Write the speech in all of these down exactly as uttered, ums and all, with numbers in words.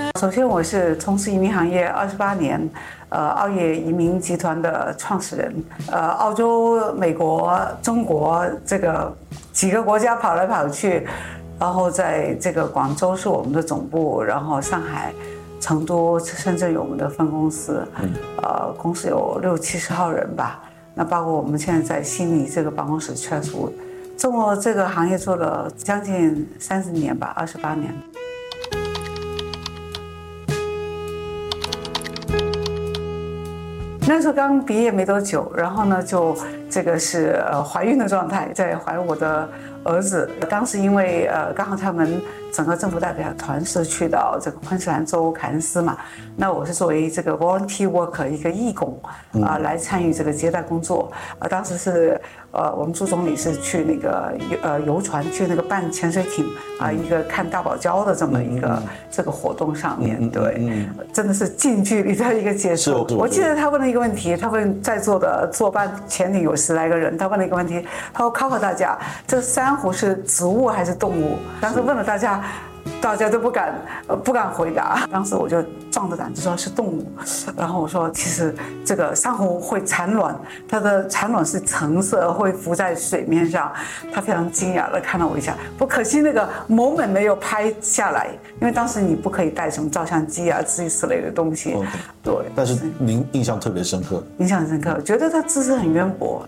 首先，我是从事移民行业二十八年，呃，澳业移民集团的创始人。呃，澳洲、美国、中国这个几个国家跑来跑去，然后在这个广州是我们的总部，然后上海、成都、深圳有我们的分公司，呃，公司有六七十号人吧。那包括我们现在在悉尼这个办公室 Chatswood， 做这个行业做了将近三十年吧，二十八年。那时候刚毕业没多久，然后呢，就这个是呃怀孕的状态，在怀我的儿子。当时因为呃刚好他们整个政府代表团是去到这个昆士兰州凯恩斯嘛，那我是作为这个 volunteer worker 一个义工啊、呃、来参与这个接待工作。呃，当时是呃我们朱总理是去那个呃游船去那个办潜水艇啊、呃、一个看大堡礁的这么一个这个活动上面，对，真的是近距离的一个接触。我记得他问了一个问题，他问在座的坐办潜艇有十来个人，他问了一个问题，他说考考大家，这珊瑚是植物还是动物？当时问了大家。大家都不敢，呃，不敢回答。当时我就壮着胆子说是动物，然后我说其实这个珊瑚会产卵，它的产卵是橙色，会浮在水面上。他非常惊讶的看了我一下，不可惜那个 moment 没有拍下来，因为当时你不可以带什么照相机啊之类的东西。Okay. 对， 但是您印象特别深刻， 印象很深刻，觉得他知识很渊博。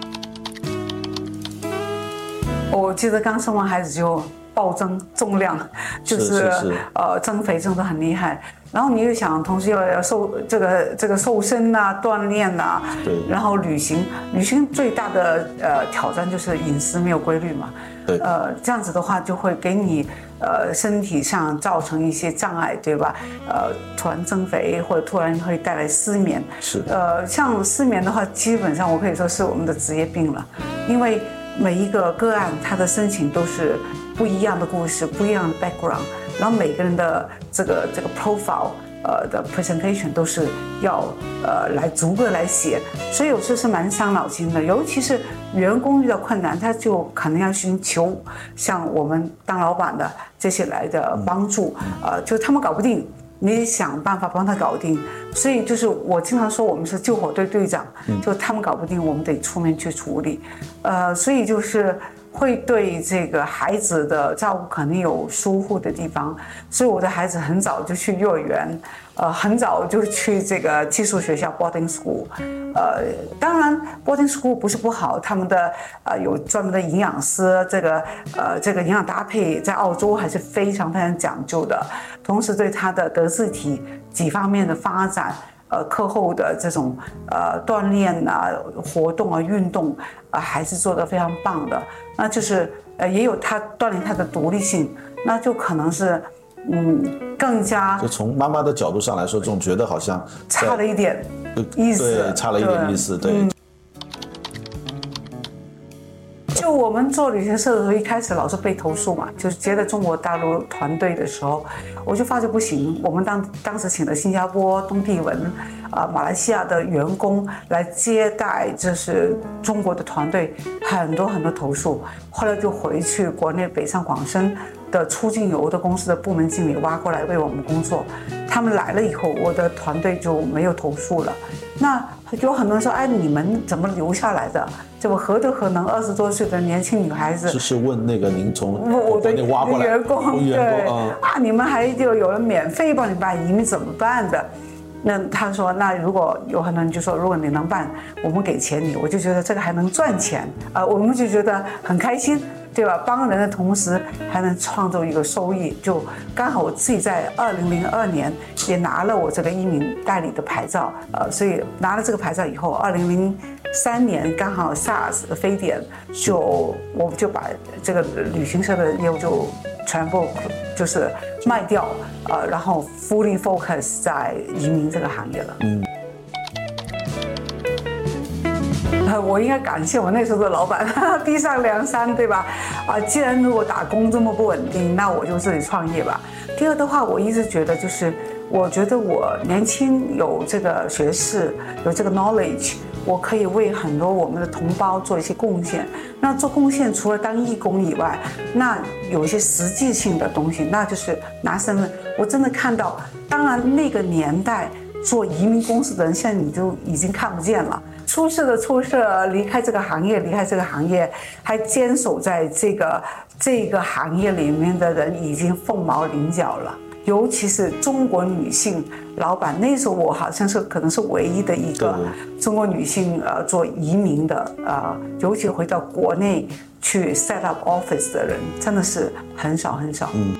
我记得刚生完孩子就。暴增重量，就是，是是是呃增肥增得很厉害，然后你又想同时要要瘦这个这个瘦身啊锻炼啊， 对， 然后旅行旅行最大的呃挑战就是饮食没有规律嘛， 对， 呃这样子的话就会给你呃身体上造成一些障碍，对吧？呃突然增肥或者突然会带来失眠， 是， 呃像失眠的话，基本上我可以说是我们的职业病了，因为每一个个案他的申请都是。不一样的故事，不一样的 background， 然后每个人的这个这个 profile， 呃的 presentation 都是要呃来逐个来写，所以有时候是蛮伤脑筋的。尤其是员工遇到困难，他就可能要寻求像我们当老板的这些来的帮助，呃，就他们搞不定，你想办法帮他搞定。所以就是我经常说，我们是救火队队长，就他们搞不定，我们得出面去处理。呃，所以就是。会对这个孩子的照顾可能有疏忽的地方，所以我的孩子很早就去幼儿园，呃，很早就去这个寄宿学校 boarding school， 呃，当然 boarding school 不是不好，他们的呃有专门的营养师，这个呃这个营养搭配在澳洲还是非常非常讲究的，同时对他的德智体几方面的发展。呃，课后的这种呃锻炼啊、活动啊、运动啊、呃，还是做得非常棒的。那就是呃，也有他锻炼他的独立性，那就可能是嗯更加。 就从妈妈的角度上来说，总觉得好像差了一点意思， 对，差了一点意思，对。嗯就我们做旅行社的时候，一开始老是被投诉嘛，就是接待中国大陆团队的时候，我就发觉不行。我们当当时请了新加坡、东帝汶、啊、呃、马来西亚的员工来接待，这是中国的团队，很多很多投诉。后来就回去国内北上广深的出境游的公司的部门经理挖过来为我们工作。他们来了以后，我的团队就没有投诉了。那有很多人说，哎，你们怎么留下来的？这不何德何能？二十多岁的年轻女孩子， 就是问那个您从我的挖过来员工， 对啊，啊你们还就有人免费帮你办移民怎么办的？那他说，那如果有很多人就说，如果你能办，我们给钱你，我就觉得这个还能赚钱啊、呃，我们就觉得很开心。对吧？帮人的同时还能创造一个收益，就刚好我自己在二零零二年也拿了我这个移民代理的牌照，呃，所以拿了这个牌照以后，二零零三年刚好 SARS 的非典，就我们就把这个旅行社的业务就全部就是卖掉，呃，然后 fully focus 在移民这个行业了。嗯。我应该感谢我那时候的老板，逼上梁山，对吧？啊，既然如果打工这么不稳定，那我就自己创业吧。第二的话，我一直觉得就是，我觉得我年轻有这个学识，有这个 knowledge， 我可以为很多我们的同胞做一些贡献。那做贡献除了当义工以外，那有一些实际性的东西，那就是拿身份。我真的看到，当然那个年代做移民公司的人，现在你就已经看不见了。出事的出事，离开这个行业，离开这个行业，还坚守在这个这个行业里面的人，已经凤毛麟角了。尤其是中国女性老板，那时候我好像是可能是唯一的一个中国女性呃做移民的呃，尤其回到国内去 set up office 的人，真的是很少很少。嗯。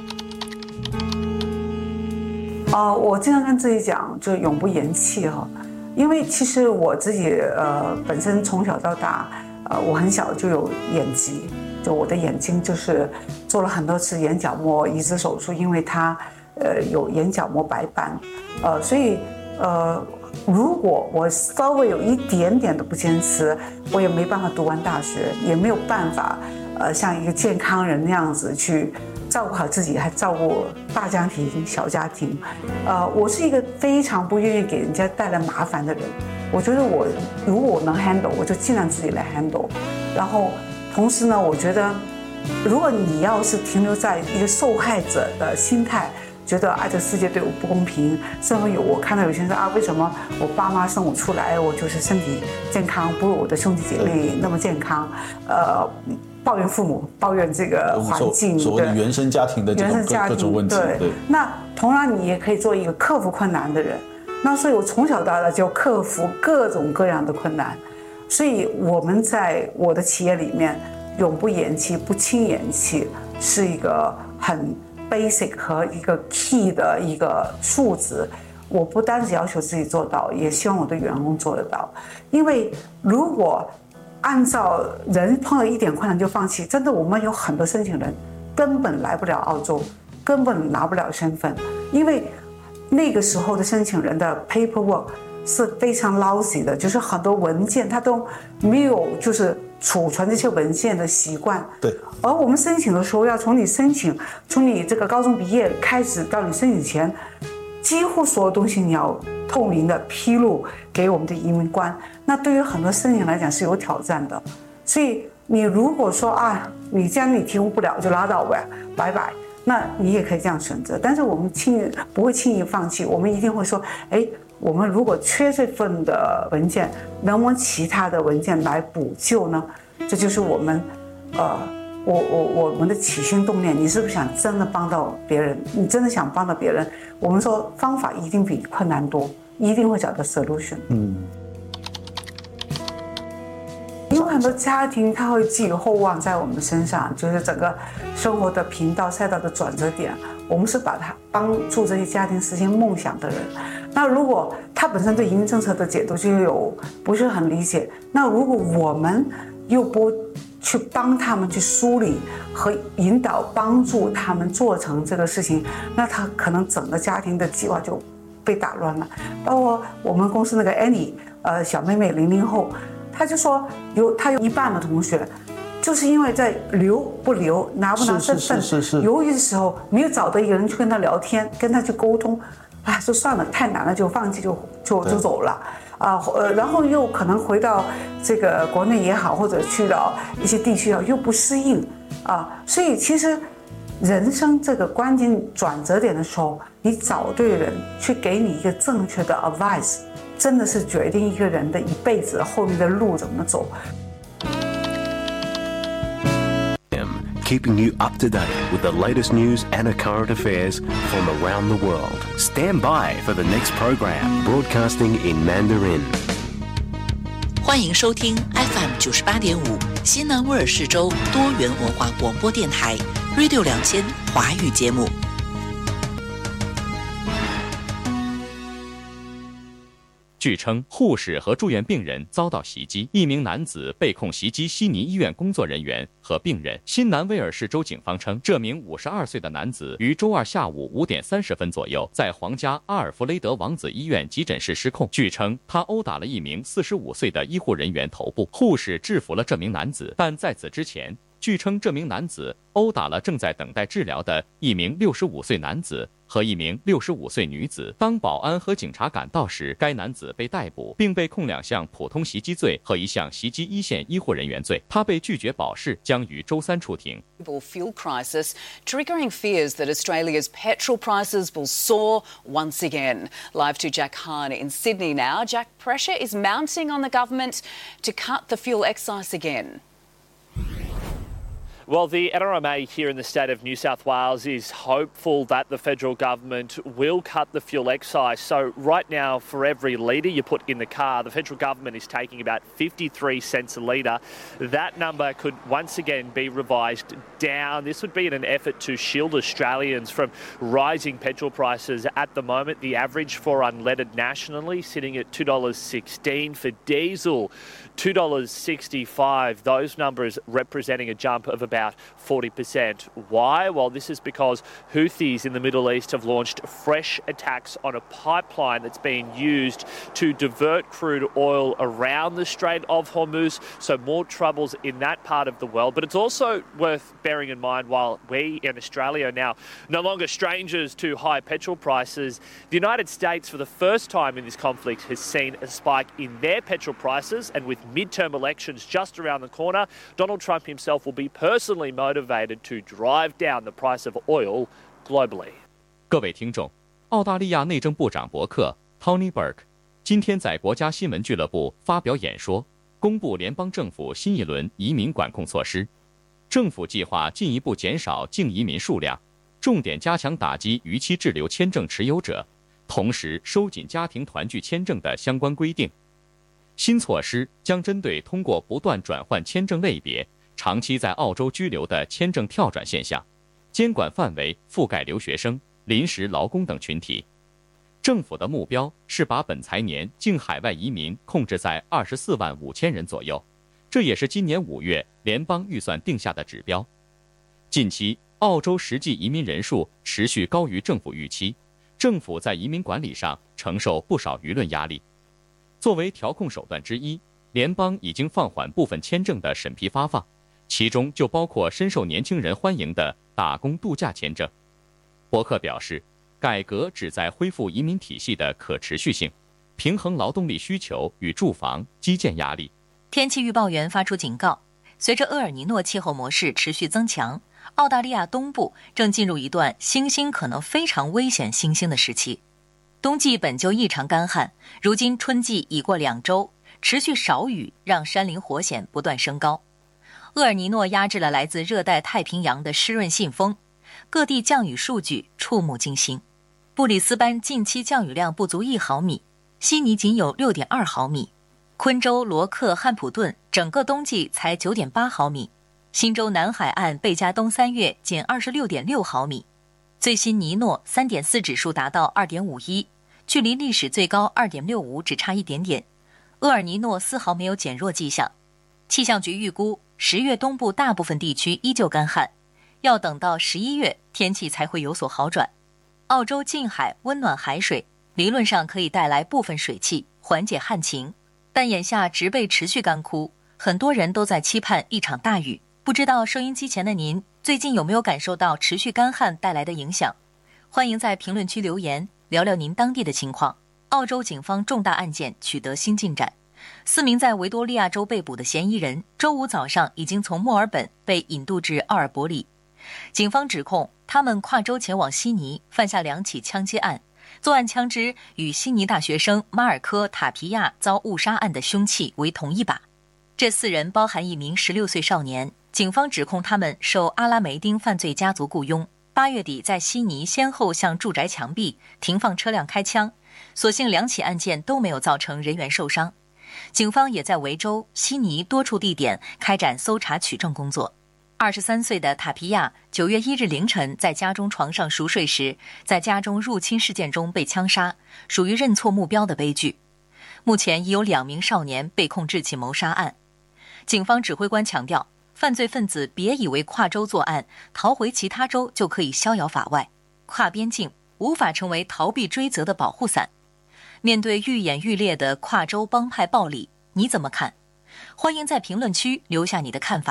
啊、呃，我经常跟自己讲，就永不言弃哈，因为其实我自己呃本身从小到大，呃我很小就有眼疾。就我的眼睛就是做了很多次眼角膜移植手术，因为它呃有眼角膜白斑，呃所以呃如果我稍微有一点点的不坚持，我也没办法读完大学，也没有办法呃像一个健康人那样子去照顾好自己，还照顾大家庭小家庭。呃我是一个非常不愿意给人家带来麻烦的人，我觉得我如果我能 handle， 我就尽量自己来 handle， 然后同时呢，我觉得，如果你要是停留在一个受害者的心态，觉得啊这世界对我不公平，甚至有我看到有些人说啊为什么我爸妈生我出来，我就是身体健康不如我的兄弟姐妹那么健康，呃，抱怨父母，抱怨这个环境， 所谓的原生家庭的这种各种问题。 对，对那同样你也可以做一个克服困难的人。那所以我从小到大就克服各种各样的困难。所以我们在我的企业里面，永不言弃，不轻言弃，是一个很 basic 和一个 key 的一个数值。我不单只要求自己做到，也希望我的员工做得到。因为如果按照人碰到一点困难就放弃，真的我们有很多申请人根本来不了澳洲，根本拿不了身份，因为那个时候的申请人的 paperwork是非常 lousy 的，就是很多文件他都没有就是储存这些文件的习惯。 对。 而我们申请的时候，要从你申请，从你这个高中毕业开始到你申请前，几乎所有东西你要透明的披露给我们的移民官。那对于很多申请来讲是有挑战的。所以你如果说啊，你既然你提供不了就拉倒呗，拜拜。那你也可以这样选择。但是我们轻易不会轻易放弃，我们一定会说，哎。我们如果缺这份的文件，能不能其他的文件来补救呢？这就是我们，呃，我我我们的起心动念。你是不是想真的帮到别人？你真的想帮到别人？我们说方法一定比困难多，一定会找到 solution。嗯。因为很多家庭他会寄予厚望在我们身上，就是整个生活的频道赛道的转折点。我们是把他帮助这些家庭实现梦想的人。那如果他本身对移民政策的解读就有不是很理解，那如果我们又不去帮他们去梳理和引导，帮助他们做成这个事情，那他可能整个家庭的计划就被打乱了。包括我们公司那个 Annie， 呃，小妹妹零零后，她就说有她有一半的同学。就是因为在留不留拿不拿身份，犹豫的时候没有找到一个人去跟他聊天，跟他去沟通，啊，就算了，太难了，就放弃，就就就走了，啊，呃，然后又可能回到这个国内也好，或者去到一些地区啊，又不适应，啊，所以其实人生这个关键转折点的时候，你找对人去给你一个正确的 advice， 真的是决定一个人的一辈子后面的路怎么走。 Keeping you up to date with the latest news and current affairs from around the world. Stand by for the next program, broadcasting in Mandarin. 欢迎收听 F M 九十八点五西南威尔士州多元文化广播电台 Radio 两千华语节目。 据称，护士和住院病人遭到袭击，一名男子被控袭击悉尼医院工作人员和病人。新南威尔士州警方称，这名五十二岁的男子于周二下午五点三十分左右，在皇家阿尔弗雷德王子医院急诊室失控。据称，他殴打了一名四十五岁的医护人员头部，护士制服了这名男子，但在此之前，据称这名男子殴打了正在等待治疗的一名六十五岁男子和一名六十五岁女子。当保安和警察赶到时，该男子被逮捕，并被控两项普通袭击罪和一项袭击一线医护人员罪。他被拒绝保释，将于周三出庭。 Fuel crisis triggering fears that Australia's petrol prices will soar once again. Live to Jack Hahn in Sydney now. Jack, pressure is mounting on the government to cut the fuel excise again. Well, the N R M A here in the state of New South Wales is hopeful that the federal government will cut the fuel excise. So right now, for every litre you put in the car, the federal government is taking about fifty-three cents a litre. That number could once again be revised down. This would be in an effort to shield Australians from rising petrol prices. At the moment, the average for unleaded nationally sitting at two dollars sixteen. For diesel, two dollars sixty-five. Those numbers representing a jump of about forty percent. Why? Well, this is because Houthis in the Middle East have launched fresh attacks on a pipeline that's being used to divert crude oil around the Strait of Hormuz, so more troubles in that part of the world. But it's also worth bearing in mind, while we in Australia are now no longer strangers to high petrol prices, the United States for the first time in this conflict has seen a spike in their petrol prices, and with midterm elections just around the corner, Donald Trump himself will be personally motivated to drive down the price of oil globally. 各位听众，澳大利亚内政部长伯克 Tony Burke 今天在国家新闻俱乐部发表演说，公布联邦政府新一轮移民管控措施。政府计划进一步减少净移民数量，重点加强打击逾期滞留签证持有者，同时收紧家庭团聚签证的相关规定。新措施将针对通过不断转换签证类别长期在澳洲居留的签证跳转现象，监管范围覆盖留学生、临时劳工等群体。政府的目标是把本财年净海外移民控制在二十四万五千人左右，这也是今年五月联邦预算定下的指标。近期，澳洲实际移民人数持续高于政府预期，政府在移民管理上承受不少舆论压力。作为调控手段之一，联邦已经放缓部分签证的审批发放。其中就包括深受年轻人欢迎的打工度假签证。伯克表示，改革旨在恢复移民体系的可持续性，平衡劳动力需求与住房、基建压力。 天气预报员发出警告，随着厄尔尼诺气候模式持续增强，澳大利亚东部正进入一段新兴可能非常危险新兴的时期。冬季本就异常干旱，如今春季已过两周，持续少雨让山林火险不断升高。厄尔尼诺压制了来自热带太平洋的湿润信风，各地降雨数据触目惊心。布里斯班近期降雨量不足一毫米，悉尼仅有 六点二毫米，昆州、罗克、汉普顿整个冬季才 九点八毫米，新州南海岸贝加东三月仅 二十六点六毫米。最新尼诺 三点四 指数达到 二点五一， 距离历史最高 二点六五 只差一点点。厄尔尼诺丝毫没有减弱迹象。气象局预估十月东部大部分地区依旧干旱，要等到十一月天气才会有所好转。澳洲近海温暖海水理论上可以带来部分水汽，缓解旱情，但眼下植被持续干枯，很多人都在期盼一场大雨。不知道收音机前的您最近有没有感受到持续干旱带来的影响？欢迎在评论区留言，聊聊您当地的情况。澳洲警方重大案件取得新进展，四名在维多利亚州被捕的嫌疑人周五早上已经从墨尔本被引渡至奥尔伯里。警方指控他们跨州前往悉尼，犯下两起枪击案，作案枪支与悉尼大学生马尔科·塔皮亚遭误杀案的凶器为同一把。这四人包含一名十六岁少年，警方指控他们受阿拉梅丁犯罪家族雇佣，八月底在悉尼先后向住宅墙壁、停放车辆开枪，所幸两起案件都没有造成人员受伤。警方也在维州、悉尼多处地点开展搜查取证工作。二十三岁的塔皮亚九月一日凌晨在家中床上熟睡时，在家中入侵事件中被枪杀，属于认错目标的悲剧。目前已有两名少年被控这起谋杀案。警方指挥官强调，犯罪分子别以为跨州作案，逃回其他州就可以逍遥法外，跨边境无法成为逃避追责的保护伞。面对愈演愈烈的跨州帮派暴力，你怎么看？欢迎在评论区留下你的看法。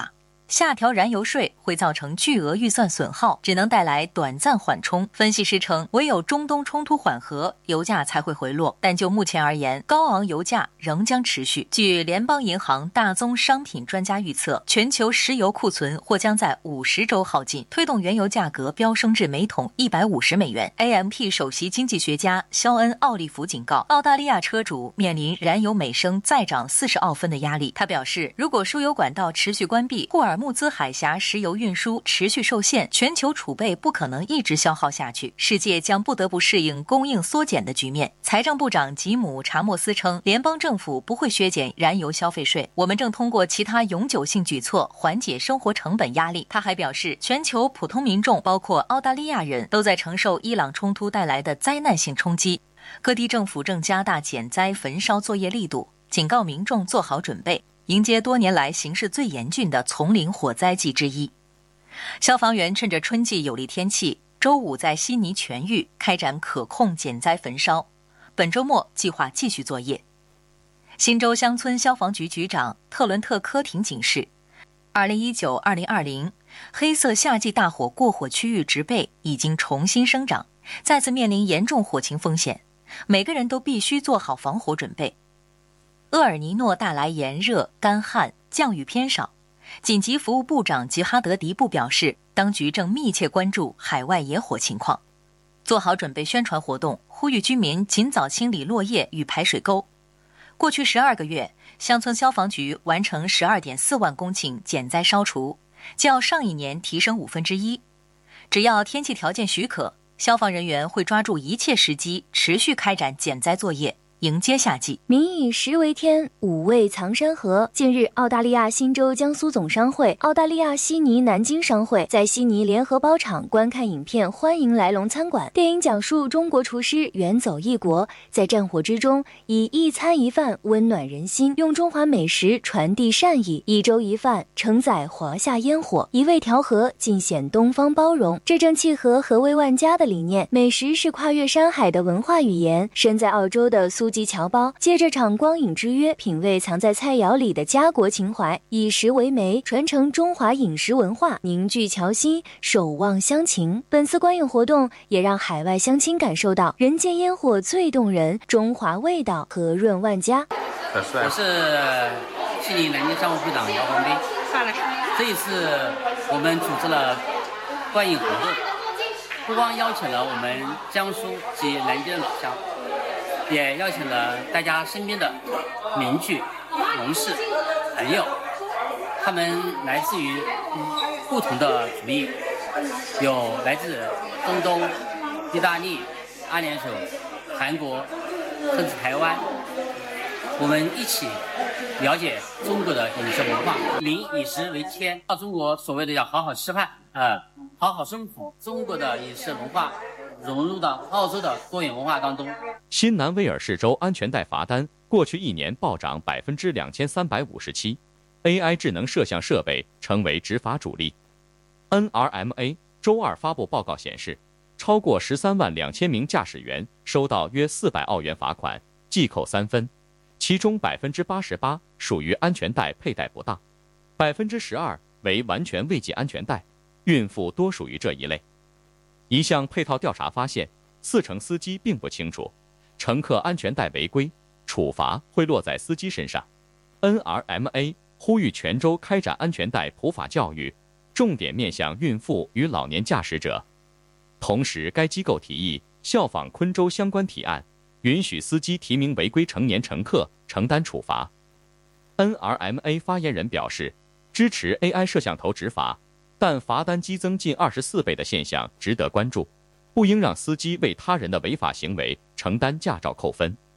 下调燃油税会造成巨额预算损耗，只能带来短暂缓冲。分析师称，唯有中东冲突缓和，油价才会回落。但就目前而言，高昂油价仍将持续。据联邦银行大宗商品专家预测，全球石油库存或将在五十周耗尽，推动原油价格飙升至每桶一百五十美元。A M P 首席经济学家肖恩·奥利弗警告，澳大利亚车主面临燃油每升再涨四十澳分的压力。他表示，如果输油管道持续关闭，霍尔木兹海峡石油运输持续受限，全球储备不可能一直消耗下去，世界将不得不适应供应缩减的局面。财政部长吉姆·查莫斯称，联邦政府不会削减燃油消费税，我们正通过其他永久性举措缓解生活成本压力。他还表示，全球普通民众，包括澳大利亚人，都在承受伊朗冲突带来的灾难性冲击。各地政府正加大减灾焚烧作业力度，警告民众做好准备，迎接多年来形势最严峻的丛林火灾季之一。消防员趁着春季有利天气，周五在悉尼全域开展可控减灾焚烧，本周末计划继续作业。新州乡村消防局局长特伦特·科廷警示，二零一九、二零二零黑色夏季大火过火区域植被已经重新生长，再次面临严重火情风险，每个人都必须做好防火准备。厄尔尼诺带来炎热、干旱，降雨偏少。紧急服务部长吉哈德迪布表示，当局正密切关注海外野火情况，做好准备宣传活动，呼吁居民尽早清理落叶与排水沟。过去十二个月，乡村消防局完成 十二点四万公顷减灾烧除，较上一年提升五分之一。只要天气条件许可，消防人员会抓住一切时机，持续开展减灾作业，迎接夏季。 民以食为天，五味藏山河。近日，澳大利亚新州江苏总商会、澳大利亚悉尼南京商会在悉尼联合包场观看影片《欢迎来龙餐馆》。电影讲述中国厨师远走异国，在战火之中以一餐一饭温暖人心，用中华美食传递善意，一粥一饭承载华夏烟火，一味调和尽显东方包容。这正契合和味万家的理念，美食是跨越山海的文化语言。身在澳洲的苏基侨胞借这场光影之约，品味藏在菜肴里的家国情怀，以食为媒，传承中华饮食文化，凝聚侨心，守望乡情。本次观影活动也让海外乡亲感受到人间烟火最动人，中华味道和润万家。 我是悉尼南京商务部长姚宏斌。这一次我们组织了观影活动，不光邀请了我们江苏及南京的老乡，也邀请了大家身边的邻居、同事、朋友，他们来自于不同的族裔，有来自中东、意大利、阿联酋、韩国，甚至台湾。我们一起了解中国的饮食文化，民以食为天，到中国所谓的要好好吃饭，呃，好好生活。中国的饮食文化融入到澳洲的多元文化当中。 新南威尔士州安全带罚单过去一年暴涨百分之两千三百五十七 ，A I 智能摄像设备成为执法主力。N R M A 周二发布报告显示，超过十三万两千名驾驶员收到约四百澳元罚款，记扣三分。其中百分之八十八属于安全带佩戴不当，百分之十二为完全未系安全带，孕妇多属于这一类。一项配套调查发现，四成司机并不清楚乘客安全带违规，处罚会落在司机身上。N R M A 呼吁全州开展安全带普法教育，重点面向孕妇与老年驾驶者。同时，该机构提议效仿昆州相关提案，允许司机提名违规成年乘客承担处罚。N R M A 发言人表示，支持 A I 摄像头执法，但罚单激增近二十四倍的现象值得关注，不应让司机为他人的违法行为承担驾照扣分。